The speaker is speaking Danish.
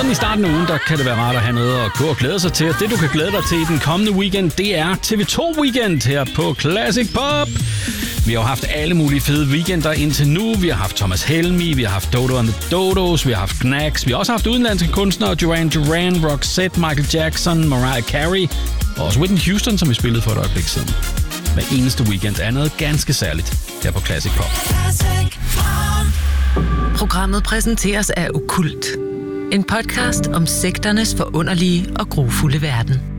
i starten af ugen, der kan det være rart at have noget at gå og glæde sig til. Og det, du kan glæde dig til i den kommende weekend, det er TV2 Weekend her på Classic Pop. Vi har jo haft alle mulige fede weekender indtil nu. Vi har haft Thomas Helmig, vi har haft Dodo and the Dodos, vi har haft Knacks. Vi har også haft udenlandske kunstnere, Duran Duran, Roxette, Michael Jackson, Mariah Carey og også Whitney Houston, som vi spillede for et øjeblik siden. Hver eneste weekend er noget ganske særligt her på Classic Pop. Programmet præsenteres af Okkult. En podcast om sekternes forunderlige og grufulde verden.